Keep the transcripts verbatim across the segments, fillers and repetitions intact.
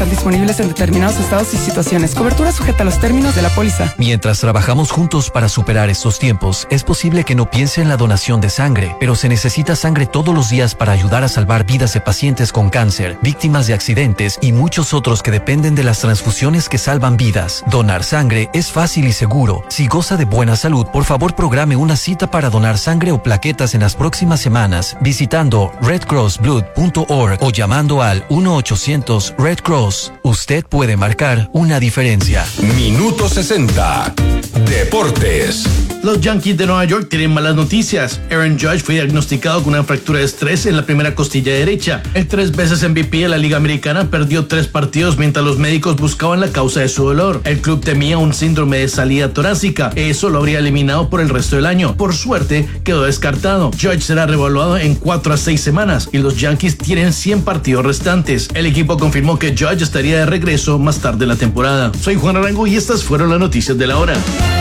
estar disponibles en determinados estados y situaciones. Cobertura sujeta a los términos de la póliza. Mientras trabajamos juntos para superar estos tiempos, es posible que no piense en la donación de sangre, pero se necesita sangre todos los días para ayudar a salvar vidas de pacientes con cáncer, víctimas de accidentes y muchos otros que dependen de las transfusiones que salvan vidas. Donar sangre es fácil y seguro. Si goza de buena salud, por favor programe una cita para donar sangre o plaquetas en las próximas semanas visitando red cross blood punto org o llamando al uno ochocientos red cross. Usted puede marcar una diferencia. Minuto sesenta. Deportes. Los Yankees de Nueva York tienen malas noticias. Aaron Judge fue diagnosticado con una fractura de estrés en la primera costilla derecha. El tres veces M V P de la Liga Americana perdió tres partidos mientras los médicos buscaban la causa de su dolor. El club temía un síndrome de salida torácica. Eso lo habría eliminado por el resto del año. Por suerte, quedó descartado. Judge será reevaluado en cuatro a seis semanas y los Yankees tienen cien partidos restantes. El equipo confirmó que Judge estaría de regreso más tarde en la temporada. Soy Juan Arango y estas fueron las noticias de la hora.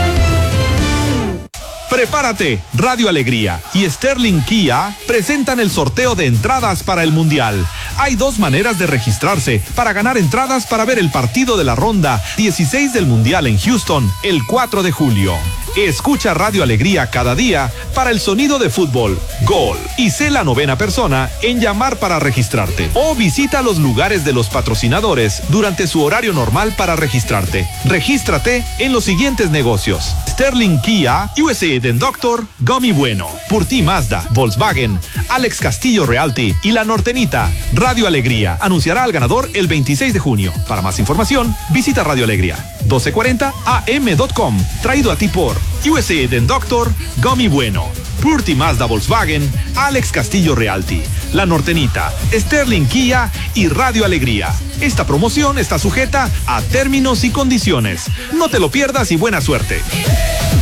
Prepárate, Radio Alegría y Sterling Kia presentan el sorteo de entradas para el Mundial. Hay dos maneras de registrarse para ganar entradas para ver el partido de la ronda dieciséis del Mundial en Houston el cuatro de julio. Escucha Radio Alegría cada día para el sonido de fútbol, gol y sé la novena persona en llamar para registrarte. O visita los lugares de los patrocinadores durante su horario normal para registrarte. Regístrate en los siguientes negocios: Sterling Kia, U S A Den Doctor, Gummy Bueno, Purti Mazda, Volkswagen, Alex Castillo Realty y La Nortenita. Radio Alegría anunciará al ganador el veintiséis de junio. Para más información, visita Radio Alegría doce cuarenta a m punto com. Traído a ti por U S A Den Doctor, Gummy Bueno, Purti Mazda Volkswagen, Alex Castillo Realty, La Nortenita, Sterling Kia y Radio Alegría. Esta promoción está sujeta a términos y condiciones. No te lo pierdas y buena suerte.